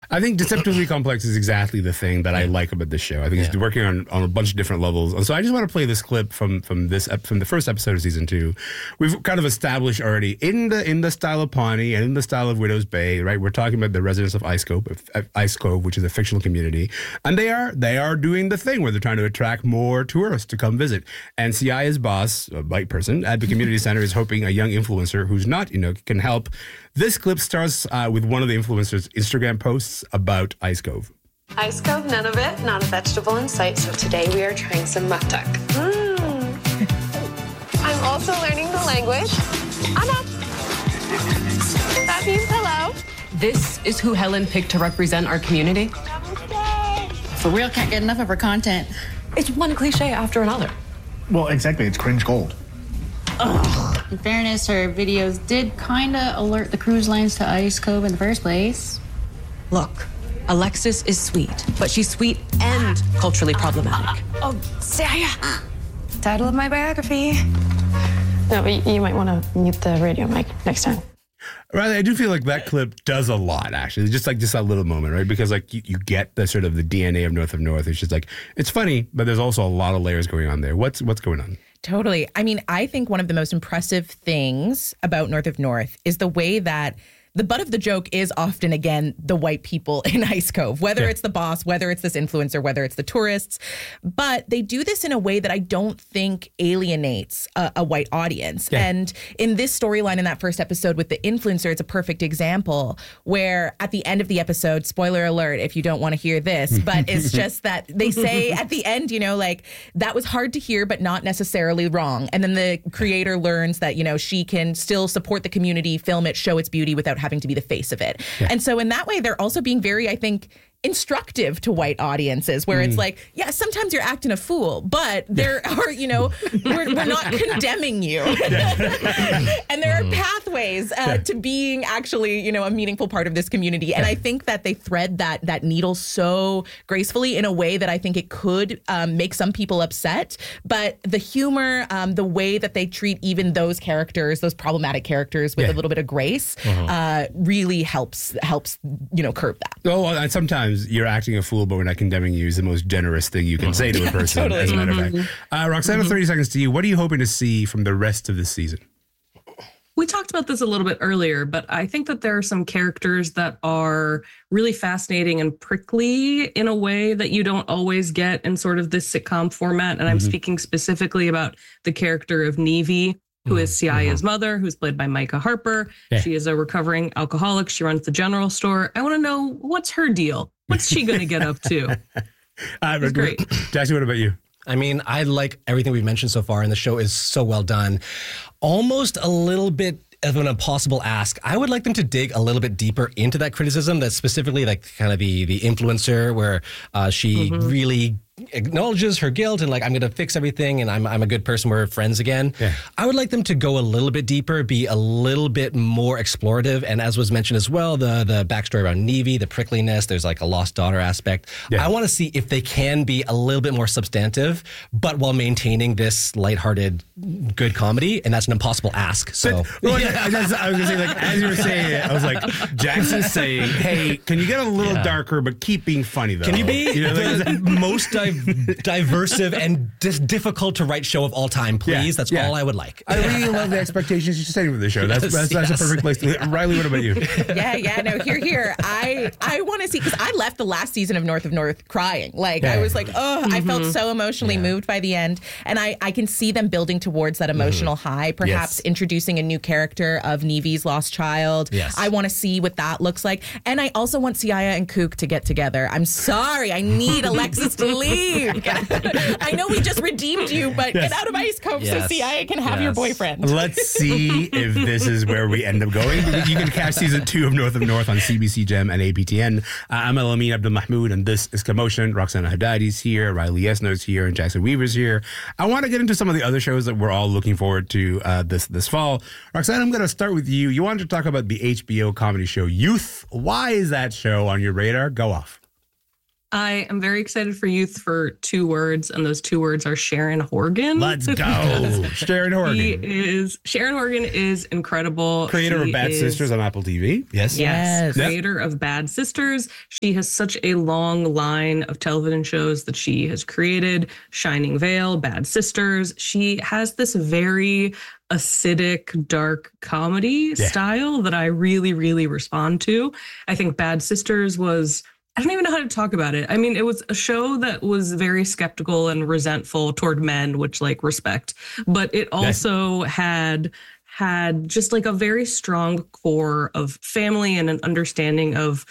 I think Deceptively Complex is exactly the thing that I like about this show. I think it's working on a bunch of different levels. And so I just want to play this clip from the first episode of season 2. We've kind of established already in the style of Pawnee and in the style of Widow's Bay, right? We're talking about the residents of Ice Cove, which is a fictional community. And they are doing the thing where they're trying to attract more tourists to come visit. And Siaya's boss, a white person at the community center, is hoping a young influencer who's not, can help. This clip starts with one of the influencers' Instagram posts about Ice Cove. Ice Cove, none of it, not a vegetable in sight, so today we are trying some muktuk. I'm also learning the language. Anna. That means hello. This is who Helen picked to represent our community? For real, can't get enough of her content. It's one cliche after another. Well, exactly, it's cringe gold. Ugh. In fairness, her videos did kind of alert the cruise lines to Ice Cove in the first place. Look, Alexis is sweet, but she's sweet and culturally problematic. Siaya. Title of my biography. No, but you might want to mute the radio mic next time. Riley, I do feel like that clip does a lot, actually. Just that little moment, right? Because you get the sort of the DNA of North. It's just it's funny, but there's also a lot of layers going on there. What's going on? Totally. I mean, I think one of the most impressive things about North of North is the way that the butt of the joke is often, again, the white people in Ice Cove, whether it's the boss, whether it's this influencer, whether it's the tourists. But they do this in a way that I don't think alienates a white audience. Yeah. And in this storyline in that first episode with the influencer, it's a perfect example where at the end of the episode, spoiler alert if you don't want to hear this, but it's just that they say at the end, that was hard to hear, but not necessarily wrong. And then the creator learns that, she can still support the community, film it, show its beauty without having to be the face of it. Yeah. And so in that way, they're also being very, I think, instructive to white audiences where it's sometimes you're acting a fool, but there are, we're not condemning you. And there are pathways to being actually, a meaningful part of this community. And I think that they thread that needle so gracefully in a way that I think it could make some people upset. But the humor, the way that they treat even those characters, those problematic characters with a little bit of grace, really helps, curb that. Oh, and sometimes you're acting a fool, but we're not condemning you is the most generous thing you can say to a person, totally. As a matter of fact. Roxana, 30 seconds to you. What are you hoping to see from the rest of this season? We talked about this a little bit earlier, but I think that there are some characters that are really fascinating and prickly in a way that you don't always get in sort of this sitcom format. And I'm speaking specifically about the character of Nevi, who is Siaya's mother, who's played by Micah Harper. Yeah. She is a recovering alcoholic. She runs the general store. I want to know, what's her deal? What's she going to get up to? It's great. Jackson, what about you? I mean, I like everything we've mentioned so far, and the show is so well done. Almost a little bit of an impossible ask. I would like them to dig a little bit deeper into that criticism, that's specifically kind of the influencer, where she really acknowledges her guilt and I'm going to fix everything and I'm a good person, we're friends again. Yeah. I would like them to go a little bit deeper, be a little bit more explorative, and as was mentioned as well, the backstory around Nevi, the prickliness, there's a lost daughter aspect. Yeah. I want to see if they can be a little bit more substantive, but while maintaining this lighthearted good comedy, and that's an impossible ask. So I was going to say, as you were saying it, I was like, Jackson's saying, hey, can you get a little darker, but keep being funny though? Can you be the most diversive and difficult to write show of all time, please? That's all I would like. I really love the expectations you're setting with the show. That's a perfect place to. Riley, what about you? Here. I want to see, because I left the last season of North crying. I was I felt so emotionally moved by the end, and I can see them building towards that emotional high, perhaps introducing a new character of Nevi's lost child. Yes. I want to see what that looks like, and I also want Siaya and Kook to get together. I'm sorry, I need Alexis to leave. I know we just redeemed you, but get out of Ice Cove so Siaya can have your boyfriend. Let's see if this is where we end up going. You can catch season 2 of North on CBC Gem and APTN. I'm Elamin Abdelmahmoud, and this is Commotion. Roxana Haddadi's here, Riley Yesno's here, and Jackson Weaver's here. I want to get into some of the other shows that we're all looking forward to this fall. Roxana, I'm going to start with you. You wanted to talk about the HBO comedy show Youth. Why is that show on your radar? Go off. I am very excited for Youth for 2 words, and those 2 words are Sharon Horgan. Let's go. Sharon Horgan. Sharon Horgan is incredible. Creator of Bad Sisters on Apple TV. Yes. Creator of Bad Sisters. She has such a long line of television shows that she has created. Shining Vale, Bad Sisters. She has this very acidic, dark comedy style that I really, really respond to. I think Bad Sisters was... I don't even know how to talk about it. I mean, it was a show that was very skeptical and resentful toward men, which like respect, but it also had just like a very strong core of family and an understanding of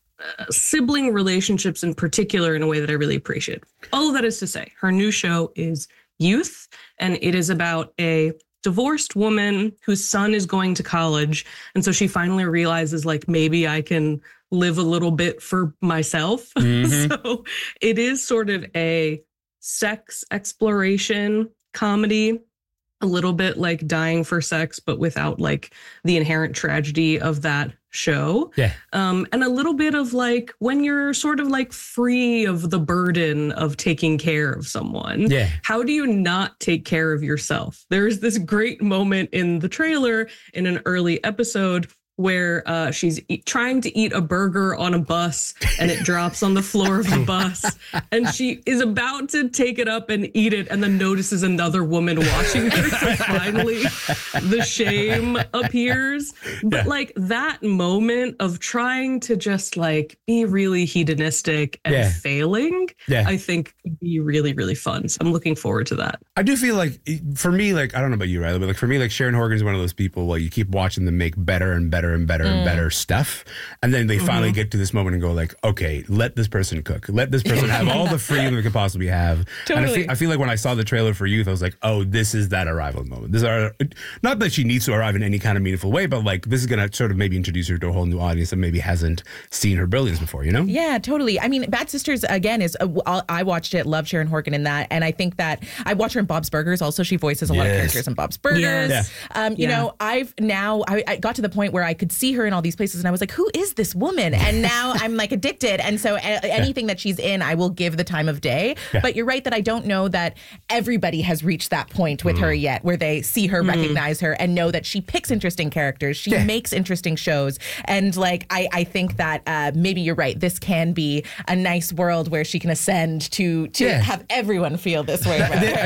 sibling relationships in particular in a way that I really appreciate. All of that is to say, her new show is Youth, and it is about a divorced woman whose son is going to college. And so she finally realizes like, maybe I can live a little bit for myself. So it is sort of a sex exploration comedy, a little bit like Dying for Sex, but without like the inherent tragedy of that show. And a little bit of like when you're sort of like free of the burden of taking care of someone. How do you not take care of yourself? There's this great moment in the trailer in an early episode where she's trying to eat a burger on a bus and it drops on the floor of the bus and she is about to take it up and eat it and then notices another woman watching her. So finally the shame appears. But like that moment of trying to just like be really hedonistic and failing, I think could be really, really fun. So I'm looking forward to that. I do feel like for me, like, I don't know about you, Riley, but like for me, like Sharon Horgan is one of those people where you keep watching them make better and better and better and better stuff. And then they finally get to this moment and go like, okay, let this person cook. Let this person have all the freedom they could possibly have. Totally. And I feel like when I saw the trailer for Youth, I was like, oh, this is that arrival moment. This are not that she needs to arrive in any kind of meaningful way, but like this is going to sort of maybe introduce her to a whole new audience that maybe hasn't seen her brilliance before, you know? Yeah, totally. I mean, Bad Sisters, again, is I watched it, loved Sharon Horgan in that. And I think that I watch her in Bob's Burgers. Also, she voices a lot of characters in Bob's Burgers. You know, I got to the point where I could see her in all these places and I was like, who is this woman? And now I'm like addicted. And so anything that she's in, I will give the time of day. But you're right that I don't know that everybody has reached that point with her yet where they see her, recognize her, and know that she picks interesting characters. She makes interesting shows. And like, I think that maybe you're right. This can be a nice world where she can ascend to have everyone feel this way.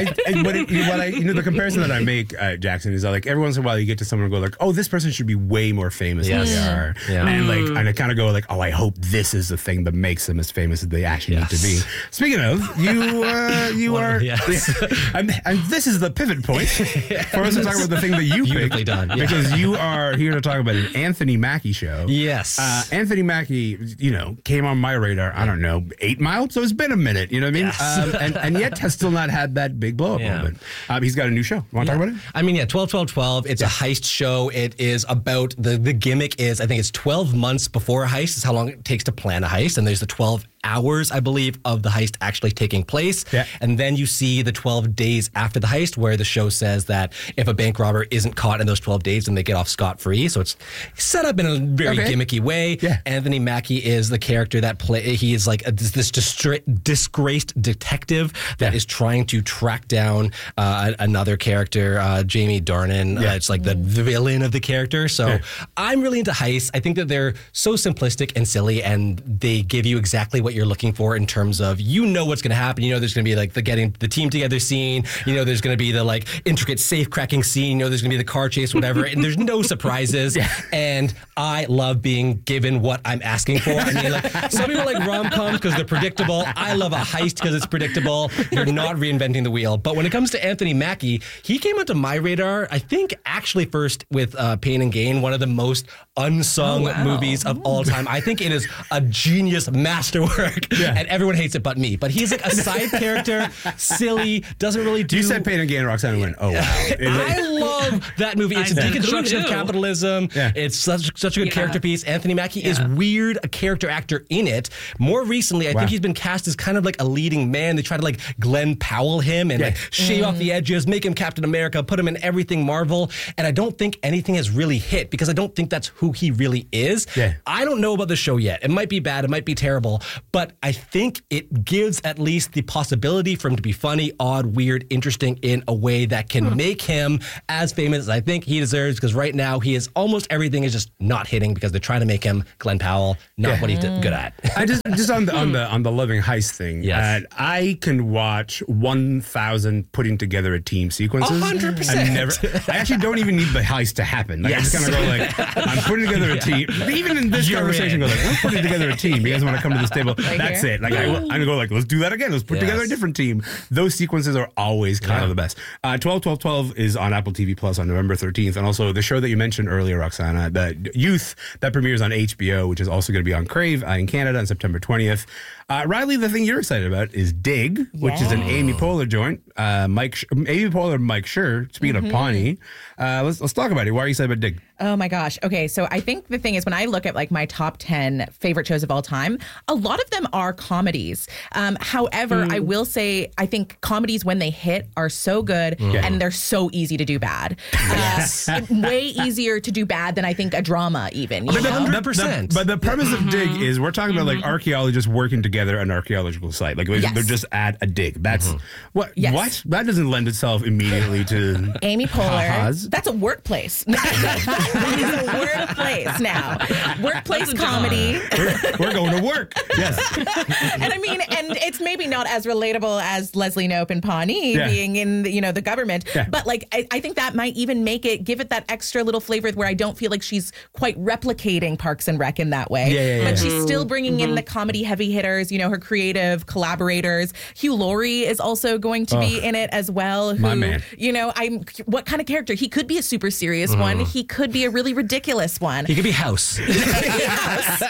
The comparison that I make, Jackson, is that like every once in a while you get to someone and go like, oh, this person should be way more famous than they are. And I kind of go like, oh, I hope this is the thing that makes them as famous as they actually need to be. Speaking of, you are, and this is the pivot point for us to talk about the thing that you picked, because you are here to talk about an Anthony Mackie show. Anthony Mackie, came on my radar, I don't know, 8 Mile, so it's been a minute, you know what I mean? And yet has still not had that big blow up moment. He's got a new show. Want to talk about it? I mean, 12-12-12. It's a heist show. It is about the gimmick is, I think it's 12 months before a heist is how long it takes to plan a heist. And there's the 12 hours, I believe, of the heist actually taking place. And then you see the 12 days after the heist where the show says that if a bank robber isn't caught in those 12 days, then they get off scot-free. So it's set up in a very gimmicky way. Anthony Mackie is the character that he is like this disgraced detective that is trying to track down another character, Jamie Dornan. It's like the villain of the character. So I'm really into heists. I think that they're so simplistic and silly, and they give you exactly what you're looking for in terms of, what's going to happen. There's going to be like the getting the team together scene. There's going to be the like intricate safe cracking scene. There's going to be the car chase, whatever. And there's no surprises. And I love being given what I'm asking for. I mean, like some people like rom-coms because they're predictable. I love a heist because it's predictable. You're not reinventing the wheel. But when it comes to Anthony Mackie, he came onto my radar, I think, actually first with Pain and Gain, one of the most unsung movies of all time. I think it is a genius masterwork. And everyone hates it but me. But he's like a side character, silly, doesn't really do... You said Pain and Gain, Roxanne went, oh, wow. I love that movie. It's a deconstruction of capitalism. It's such a good character piece. Anthony Mackie is weird, a character actor in it. More recently, I think he's been cast as kind of like a leading man. They try to like Glenn Powell him and like shave off the edges, make him Captain America, put him in everything Marvel. And I don't think anything has really hit because I don't think that's who he really is. I don't know about the show yet. It might be bad. It might be terrible. but I think it gives at least the possibility for him to be funny, odd, weird, interesting in a way that can make him as famous as I think he deserves, because right now he is almost everything is just not hitting because they're trying to make him Glenn Powell, not what he's good at. I just on the loving heist thing. Yes. I can watch 1,000 putting together a team sequences. 100%. I actually don't even need the heist to happen. Like, I just kind of go like, I'm putting together a team. Even in this conversation, go like, we're putting together a team. You guys want to come to this table? That's it. Like I'm gonna go like, let's do that again. Let's put together a different team. Those sequences are always kind of the best. 12-12-12 is on Apple TV Plus on November 13th, and also the show that you mentioned earlier, Roxana, the Youth, that premieres on HBO, which is also going to be on Crave in Canada on September 20th. Riley, the thing you're excited about is Dig, which is an Amy Poehler joint. Amy Poehler, Mike Schur. Speaking of Pawnee, let's talk about it. Why are you excited about Dig? Oh my gosh. Okay, so I think the thing is, when I look at like my top 10 favorite shows of all time, a lot of them are comedies. However, I will say I think comedies, when they hit, are so good and they're so easy to do bad. Way easier to do bad than I think a drama even. You know? 100%. But the premise of Dig is we're talking about like archaeologists working together an archaeological site. Like they're just at a dig. That's what? That doesn't lend itself immediately to Amy Poehler. ha-has. That's a workplace. That is a workplace now. Workplace comedy. We're going to work. Yes. And I mean, and it's maybe not as relatable as Leslie Knope and Pawnee being in the government, but like I think that might even give it that extra little flavor where I don't feel like she's quite replicating Parks and Rec in that way. But she's still bringing in the comedy heavy hitters, her creative collaborators. Hugh Laurie is also going to be in it as well. My man. What kind of character? He could be a super serious one. He could be a really ridiculous one. He could be House. House.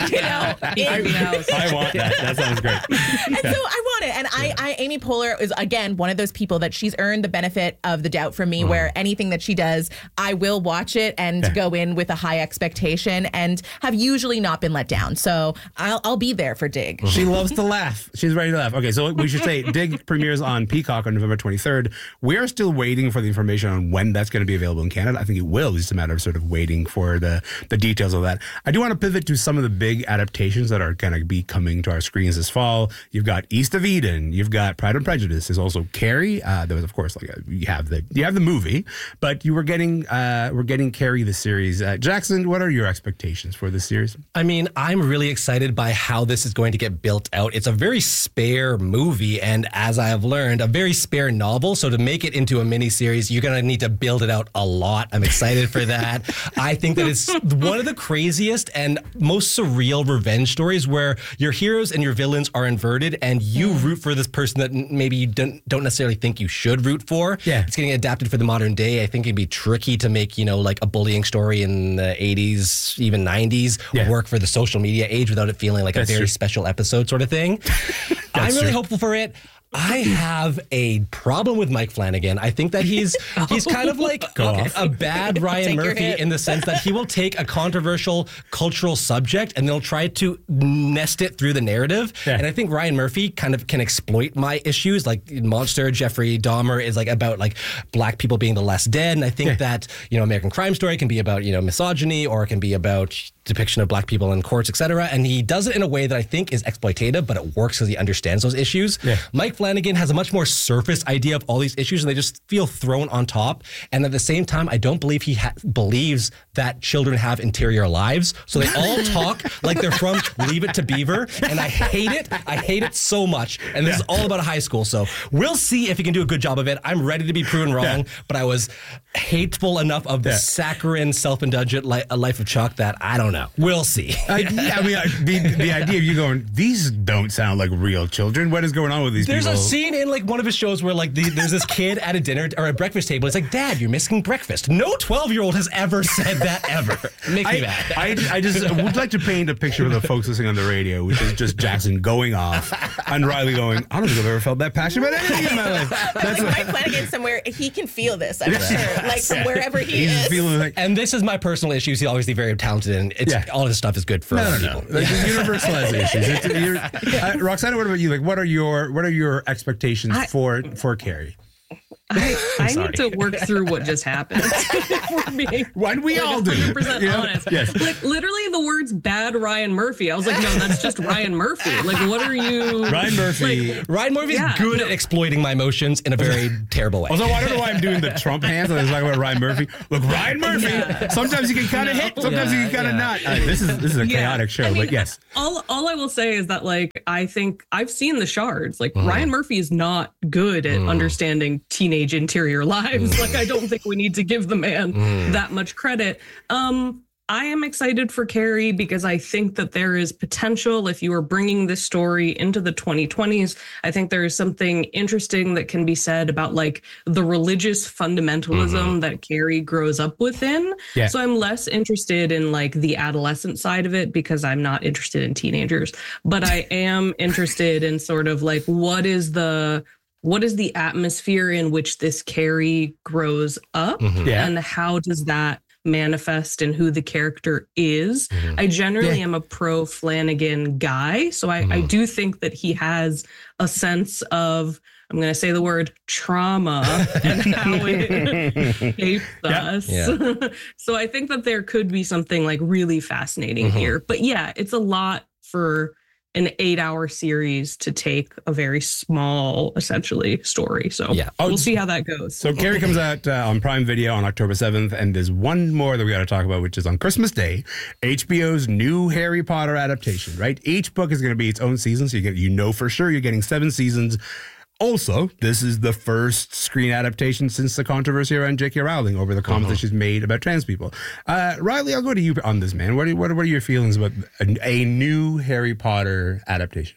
I want that. That sounds great. And so I want it. And I Amy Poehler is, again, one of those people that she's earned the benefit of the doubt from me, where anything that she does, I will watch it and go in with a high expectation and have usually not been let down. So I'll be there for Dig. She loves to laugh. She's ready to laugh. Okay, so we should say Dig premieres on Peacock on November 23rd. We are still waiting for the information on when that's going to be available in Canada. I think it will. It's just a matter of sort of waiting for the details of that. I do want to pivot to some of the big adaptations that are going to be coming to our screens this fall. You've got East of Eden. You've got Pride and Prejudice. There's also Carrie. There was, of course, you have the movie, but we're getting Carrie the series. Jackson, what are your expectations for this series? I mean, I'm really excited by how this is going to get built out. It's a very spare movie, and as I have learned, a very spare novel. So to make it into a miniseries, you're going to need to build it out a lot. I'm excited for that. I think that it's one of the craziest and most surreal revenge stories where your heroes and your villains are inverted, and you root for this person that maybe you don't necessarily think you should root for. Yeah. It's getting adapted for the modern day. I think it'd be tricky to make, like a bullying story in the 80s, even 90s work for the social media age without it feeling like a very special episode sort of thing. I'm really hopeful for it. I have a problem with Mike Flanagan. I think that he's kind of like a bad Ryan Murphy in the sense that he will take a controversial cultural subject and they'll try to nest it through the narrative. Yeah. And I think Ryan Murphy kind of can exploit my issues. Like Monster, Jeffrey Dahmer is like about like black people being the less dead. And I think that, American Crime Story can be about, misogyny, or it can be about depiction of black people in courts, etc. And he does it in a way that I think is exploitative, but it works because he understands those issues. Yeah. Mike Flanagan has a much more surface idea of all these issues, and they just feel thrown on top. And at the same time, I don't believe he believes that children have interior lives. So they all talk like they're from Leave It to Beaver, and I hate it. I hate it so much. And this is all about a high school. So we'll see if he can do a good job of it. I'm ready to be proven wrong, but I was hateful enough of the saccharine, self-indulgent life of Chuck that I don't know. We'll see. The idea of you going, these don't sound like real children. What is going on with these people? There's a scene in like one of his shows where like there's this kid at a dinner or a breakfast table. It's like, Dad, you're missing breakfast. No 12-year-old has ever said that ever. Makes me mad. I just would like to paint a picture of the folks listening on the radio, which is just Jackson going off and Riley going, I don't think I've ever felt that passionate about anything in my life. That's Mike Flanagan somewhere, he can feel this, I'm sure. Like from wherever he is. Feeling like, and this is my personal issues. He's obviously very talented, and all this stuff is good for people. Like, universal issues. Roxana, what about you? Like, what are your expectations for Carrie? I need to work through what just happened. When we all do. 100% honest. Yes. Like literally the words "bad Ryan Murphy." I was like, no, that's just Ryan Murphy. Like, what are you? Ryan Murphy. Ryan Murphy's good at exploiting my emotions in a very terrible way. Also, I don't know why I'm doing the Trump hands when I was talking about Ryan Murphy. Look, Ryan Murphy. Sometimes you can kind of hit. Sometimes you can kind of not. This is a chaotic show, but yes. All I will say is that, like, I think I've seen The Shards. Like, Ryan Murphy is not good at understanding teenage interior lives. Like, I don't think we need to give the man that much credit. I am excited for Carrie because I think that there is potential if you are bringing this story into the 2020s. I think there is something interesting that can be said about like the religious fundamentalism that Carrie grows up within. Yeah. So I'm less interested in like the adolescent side of it because I'm not interested in teenagers, but I am interested in sort of like what is the atmosphere in which this Carrie grows up and how does that manifest in who the character is. I generally am a pro Flanagan guy. So I do think that he has a sense of, I'm going to say the word trauma and how it shapes us. Yeah. So I think that there could be something like really fascinating here. But yeah, it's a lot for an 8-hour series to take a very small, essentially, story. So we'll see how that goes. So Carrie comes out on Prime Video on October 7th, and there's one more that we got to talk about, which is on Christmas Day, HBO's new Harry Potter adaptation, right? Each book is going to be its own season, so you know for sure you're getting 7 seasons. Also, this is the first screen adaptation since the controversy around J.K. Rowling over the comments that she's made about trans people. Riley, I'll go to you on this, man. What are your feelings about a new Harry Potter adaptation?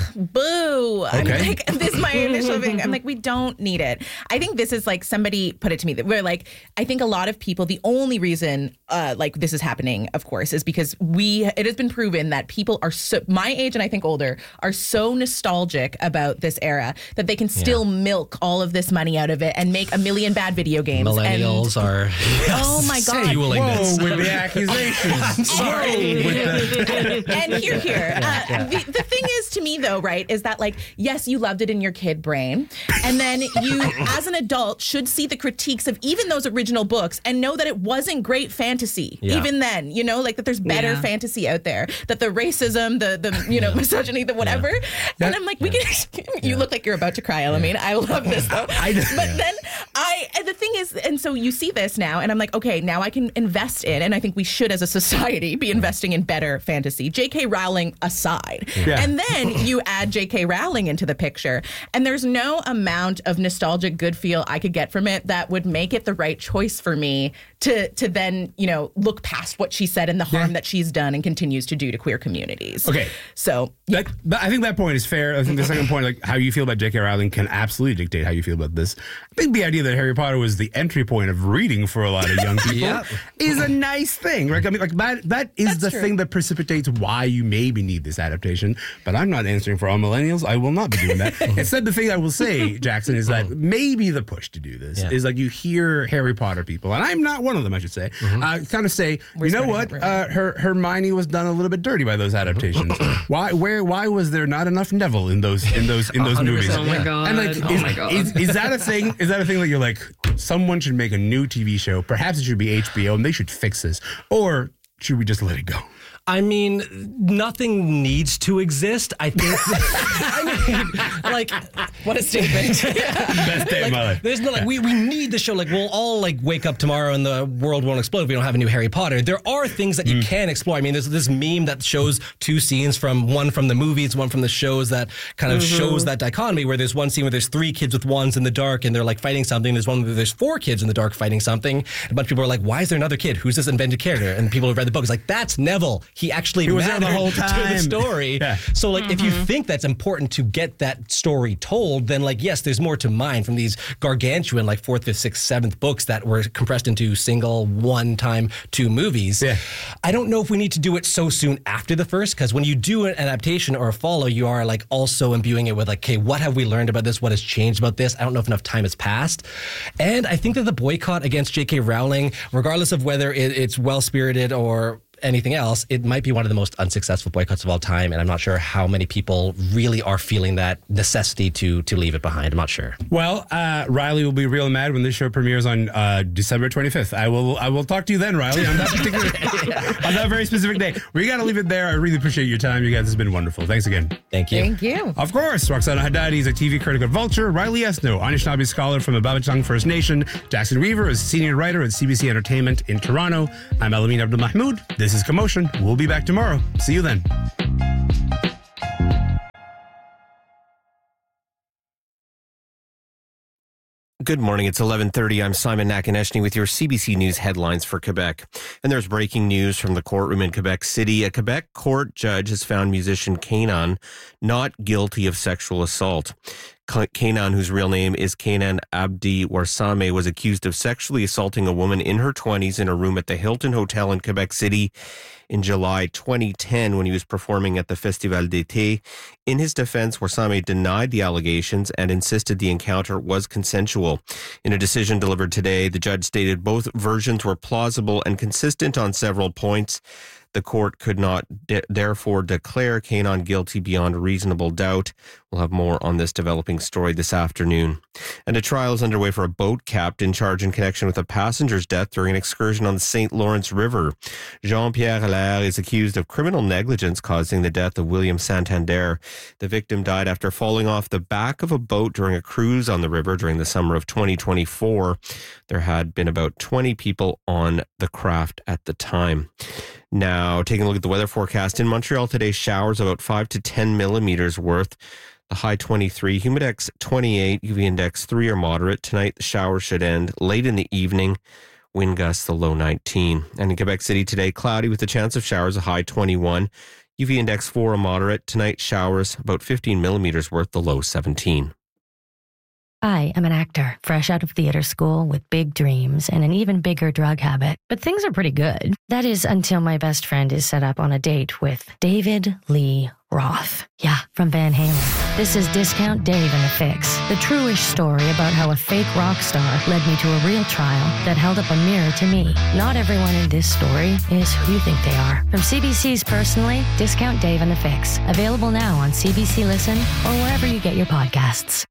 Boo. Okay. I'm like, this is my initial thing. I'm like, we don't need it. I think this is like, somebody put it to me that we're like, I think a lot of people, the only reason like this is happening, of course, is because it has been proven that people are so, my age and I think older, are so nostalgic about this era that they can still milk all of this money out of it and make a million bad video games. Millennials are oh my God. Fueling this. With the accusations. Sorry. And here. The thing is, to me, though, right, is that like, yes, you loved it in your kid brain. And then you, as an adult, should see the critiques of even those original books and know that it wasn't great fantasy. Yeah. Even then, you know, like that there's better fantasy out there, that the racism, the you know, misogyny, the whatever. Yeah. And I'm like, we can, you look like you're about to cry, Elamine. I love this though. But then the thing is, and so you see this now and I'm like, okay, now I can invest in, and I think we should as a society be investing in better fantasy. J.K. Rowling aside. Yeah. And then you add J.K. Rowling into the picture, and there's no amount of nostalgic good feel I could get from it that would make it the right choice for me to then, you know, look past what she said and the harm that she's done and continues to do to queer communities. Okay. So, I think that point is fair. I think the second point, like how you feel about J.K. Rowling can absolutely dictate how you feel about this. I think the idea that Harry Potter was the entry point of reading for a lot of young people is a nice thing, right? I mean, like that is the thing that precipitates why you maybe need this adaptation. But I'm not answering for all millennials. I will not be doing that. Instead, the thing I will say, Jackson, is that maybe the push to do this is like you hear Harry Potter people, and I'm not one of them, I should say, kind of say, you know what, Hermione was done a little bit dirty by those adaptations. Why was there not enough Neville in those movies? Oh my God! And like, is that a thing? Is that a thing that you're like, someone should make a new TV show? Perhaps it should be HBO, and they should fix this, or should we just let it go? I mean, nothing needs to exist. I think. I mean, like, what a statement! Best day of my life. There's no like, we need the show. Like, we'll all like wake up tomorrow and the world won't explode if we don't have a new Harry Potter. There are things that you can explore. I mean, there's this meme that shows 2 scenes one from the movies, one from the shows that kind of shows that dichotomy. Where there's one scene where there's 3 kids with wands in the dark and they're like fighting something. There's one where there's 4 kids in the dark fighting something. A bunch of people are like, "Why is there another kid? Who's this invented character?" And people who read the book is like, "That's Neville. He actually was there the whole time to the story." So like if you think that's important to get that story told, then like yes, there's more to mine from these gargantuan like 4th, 5th, 6th, 7th books that were compressed into single one-time 2 movies. I don't know if we need to do it so soon after the first, because when you do an adaptation or a follow, you are like also imbuing it with like, okay, what have we learned about this? What has changed about this? I don't know if enough time has passed. And I think that the boycott against J.K. Rowling, regardless of whether it's well-spirited or anything else, it might be one of the most unsuccessful boycotts of all time. And I'm not sure how many people really are feeling that necessity to leave it behind. I'm not sure. Well, Riley will be real mad when this show premieres on December 25th. I will talk to you then, Riley, on that particular on that very specific day. We got to leave it there. I really appreciate your time. You guys, it's been wonderful. Thanks again. Thank you. Thank you. Of course, Roxana Haddadi is a TV critic at Vulture. Riley Esno, Anishinaabe scholar from the Babachang First Nation. Jackson Weaver is senior writer at CBC Entertainment in Toronto. I'm Alamin Abdul Mahmoud. This is Commotion. We'll be back tomorrow. See you then. Good morning. It's 11:30. I'm Simon Nakaneshny with your CBC News headlines for Quebec. And there's breaking news from the courtroom in Quebec City. A Quebec court judge has found musician Kainan not guilty of sexual assault. Kainan, whose real name is Kainan Abdi Warsame, was accused of sexually assaulting a woman in her 20s in a room at the Hilton Hotel in Quebec City in July 2010 when he was performing at the Festival d'été. In his defense, Warsame denied the allegations and insisted the encounter was consensual. In a decision delivered today, the judge stated both versions were plausible and consistent on several points. The court could not therefore declare Kainan guilty beyond a reasonable doubt. We'll have more on this developing story this afternoon. And a trial is underway for a boat captain charged in connection with a passenger's death during an excursion on the St. Lawrence River. Jean-Pierre Allaire is accused of criminal negligence causing the death of William Santander. The victim died after falling off the back of a boat during a cruise on the river during the summer of 2024. There had been about 20 people on the craft at the time. Now, taking a look at the weather forecast in Montreal today, showers about 5 to 10 millimeters worth. The high 23, humidex 28, UV index 3 or moderate. Tonight, the showers should end late in the evening. Wind gusts the low 19. And in Quebec City today, cloudy with a chance of showers, a high 21. UV index 4 or moderate. Tonight, showers about 15 millimeters worth, the low 17. I am an actor, fresh out of theater school with big dreams and an even bigger drug habit. But things are pretty good. That is until my best friend is set up on a date with David Lee Roth. Yeah, from Van Halen. This is Discount Dave and the Fix, the true-ish story about how a fake rock star led me to a real trial that held up a mirror to me. Not everyone in this story is who you think they are. From CBC's Personally, Discount Dave and the Fix. Available now on CBC Listen or wherever you get your podcasts.